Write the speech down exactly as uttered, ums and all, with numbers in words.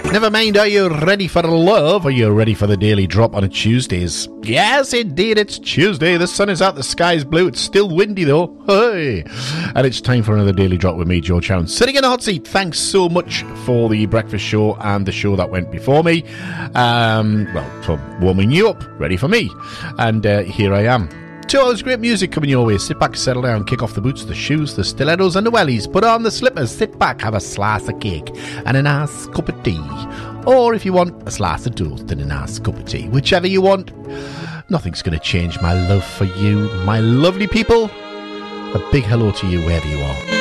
Never mind, are you ready for love? Are you ready for the daily drop on a Tuesdays? Yes, indeed, it's Tuesday. The sun is out, the sky is blue. It's still windy, though. Hey! And it's time for another daily drop with me, George Hound, sitting in the hot seat. Thanks so much for the breakfast show and the show that went before me. Um, well, for warming you up, ready for me. And uh, here I am. Two hours great music coming your way. Sit back, settle down, kick off the boots, the shoes, the stilettos and the wellies. Put on the slippers, sit back, have a slice of cake and a nice cup of tea. Or if you want, a slice of toast and a nice cup of tea. Whichever you want. Nothing's going to change my love for you, my lovely people. A big hello to you wherever you are.